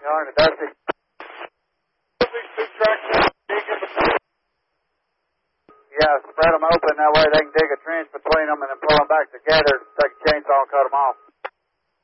Darn it, Dusty. Yeah, spread them open. That way they can dig a trench between them and then pull them back together. Take a chainsaw and cut them off.